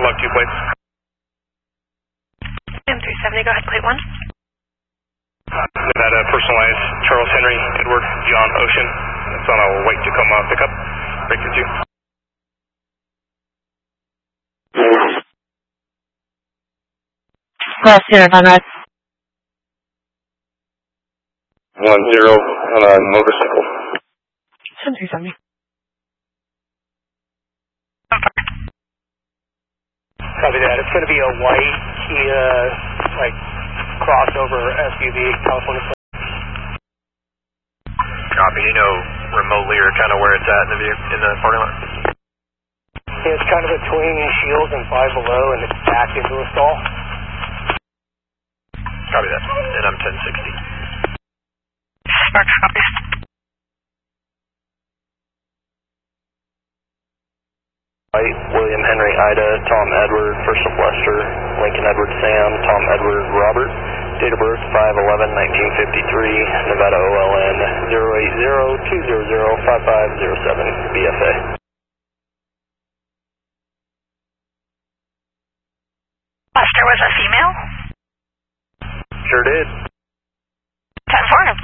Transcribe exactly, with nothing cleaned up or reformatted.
log two plates. M three seventy, go ahead, plate one. Nevada personalized Charles Henry Edward John Ocean. It's on a white Tacoma pickup. Breaker two. Cross here, Conrad. One zero on a motorcycle. M three seventy. Copy that. It's going to be a white Kia, like, crossover S U V, California. Copy. You know remotely or kind of where it's at in the view, in the parking lot? Yeah, it's kind of between Shields and Five Below, and it's backed into a stall. Copy that. And I'm ten sixty. Sparks, copy. White, William Henry Ida, Tom Edward, First of Lester, Lincoln Edward Sam, Tom Edward Robert, date of birth five eleven nineteen fifty-three, Nevada O L N zero eight zero two zero zero five five zero seven, B F A. Lester was a female? Sure did. ten four.